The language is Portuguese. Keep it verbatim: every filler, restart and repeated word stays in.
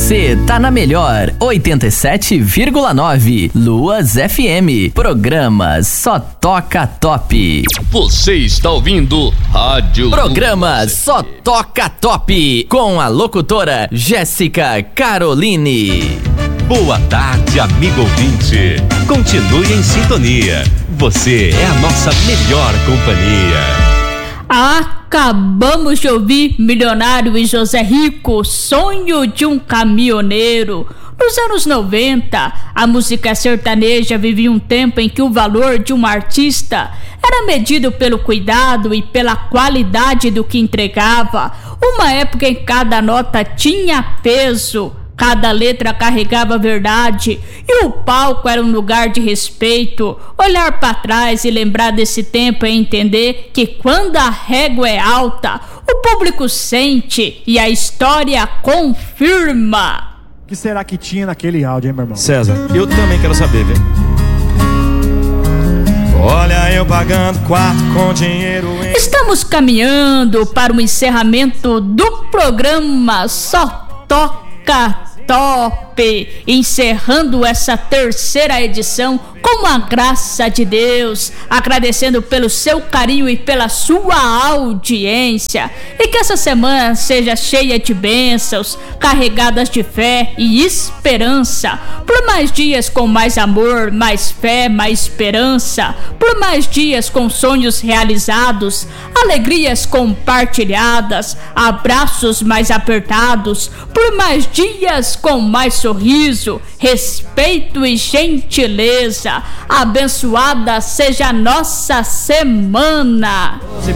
Você tá na melhor oitenta e sete vírgula nove Luas F M. Programa Só Toca Top. Você está ouvindo Rádio Programa Luas Só Toca Top com a locutora Jéssica Caroline. Boa tarde, amigo ouvinte. Continue em sintonia. Você é a nossa melhor companhia. Acabamos de ouvir Milionário e José Rico, Sonho de um Caminhoneiro. Nos anos noventa, a música sertaneja vivia um tempo em que o valor de um artista era medido pelo cuidado e pela qualidade do que entregava. Uma época em que cada nota tinha peso, cada letra carregava verdade e o palco era um lugar de respeito. Olhar para trás e lembrar desse tempo é entender que quando a régua é alta, o público sente e a história confirma. O que será que tinha naquele áudio, hein, meu irmão? César, eu também quero saber, viu? Olha, eu pagando quarto com dinheiro em... Estamos caminhando para o encerramento do programa Só Toca Top, encerrando essa terceira edição com a graça de Deus, agradecendo pelo seu carinho e pela sua audiência, e que essa semana seja cheia de bênçãos, carregadas de fé e esperança, por mais dias com mais amor, mais fé, mais esperança, por mais dias com sonhos realizados, alegrias compartilhadas, abraços mais apertados, por mais dias com mais sorriso, respeito e gentileza. Abençoada seja a nossa semana.